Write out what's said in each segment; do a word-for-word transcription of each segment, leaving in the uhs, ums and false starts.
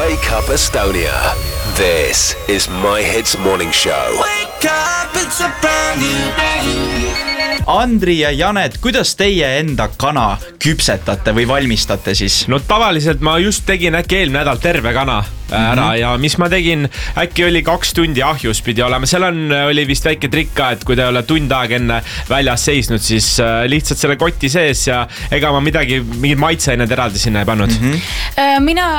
Wake Up Estonia. This is My Hits Morning Show. Wake up, it's a brand new day. Andri ja Janet, kuidas teie enda kana küpsetate või valmistate siis? No tavaliselt ma just tegin äkki eelmine nädal terve kana ära mm-hmm. ja mis ma tegin, äkki oli kaks tundi ahjus pidi olema. Seal on, oli vist väike trikk ka, et kui te ei ole tund aeg enne väljas seisnud, siis lihtsalt selle kotti sees ja ega ma midagi, mingid maitseained eraldi sinna ei pannud. Mm-hmm. Mina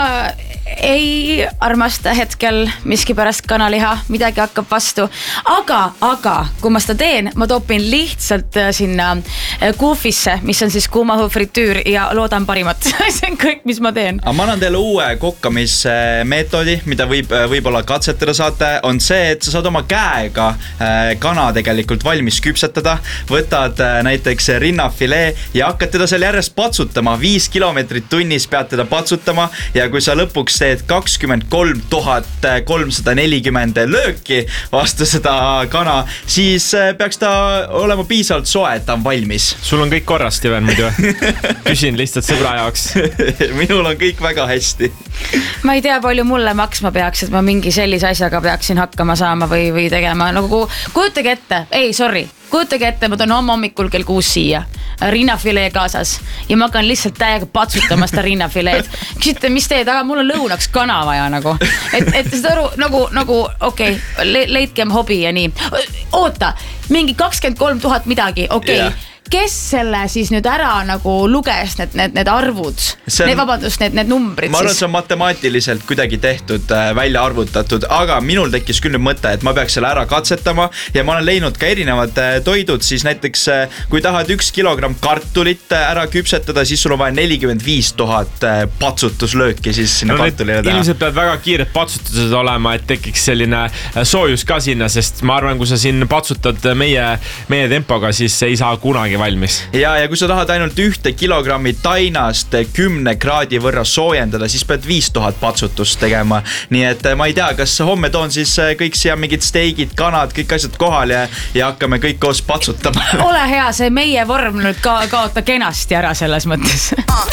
ei armasta hetkel miskipärast kanaliha, midagi hakkab vastu, aga, aga kui ma seda teen, ma topin lihtsalt sinna kuufisse, mis on siis kuumahufritüür ja loodan parimat. See on kõik, mis ma teen. Ma annan teile uue kokkamismeetodi, mida võib, võib-olla katsetada saate, on see, et sa saad oma käega kana tegelikult valmis küpsetada, võtad näiteks rinnafilee ja hakkad teda seal järjest patsutama, viis kilomeetrit tunnis pead teda patsutama ja kui sa lõpuks teed kakskümmend kolm tuhat kolmsada nelikümmend lööki vastu seda kana, siis peaks ta olema piisavalt soe, et ta on valmis. Sul on kõik korras, Steven, muidu? Küsin lihtsalt sõbra jaoks. Minul on kõik väga hästi. Ma ei tea, palju mulle maksma peaks, et ma mingi sellise asjaga peaksin hakkama saama või, või tegema. Nagu kujutage ette, ei, sorry, kujutage ette, ma toon homme hommikul kell kuus siia, rinnafilee kaasas ja ma hakkan lihtsalt täiega patsutama seda rinnafileed. Küsite, mis teed, aga mul on lõunaks kana vaja nagu. Et, et seda aru, nagu, nagu, okei, okay, leidkem hobi ja nii. Oota, mingi kakskümmend kolm tuhat midagi, okei. Okay. Yeah. Kes selle siis nüüd ära nagu luges need, need, need arvud? On, need, vabandust, need, need numbrid ma arvan, siis? See on matemaatiliselt kuidagi tehtud, välja arvutatud, aga minul tekkis küll nüüd mõte, et ma peaks selle ära katsetama ja ma olen leidnud ka erinevad toidud, siis näiteks kui tahad üks kilogramm kartulit ära küpsetada, siis sul on vaja nelikümmend viis tuhat patsutuslööki siis sinna no, kartulile teha. Ilmselt peavad väga kiired patsutused olema, et tekiks selline soojus ka sinna, sest ma arvan, kui sa siin patsutad meie, meie tempoga, siis ei saa kunagi valmis. Ja, ja kui sa tahad ainult ühte kilogrammi tainast kümne kraadi võrra soojendada, siis pead viis tuhat patsutust tegema. Nii et ma ei tea, kas homme toon siis kõik siia mingid steigid, kanad, kõik asjad kohal ja, ja hakkame kõik koos patsutama. Ole hea, see meie vorm nüüd ka, kaota kenasti ära selles mõttes.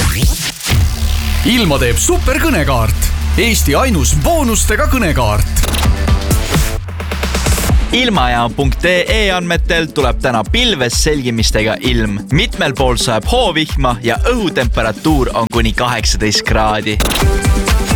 Ilma teeb superkõnekaart. Eesti ainus boonustega kõnekaart. Ilmajaam punkt ee andmetel tuleb täna pilves selgimistega ilm. Mitmel pool saab hoovihma ja õhutemperatuur on kuni kaheksateist kraadi.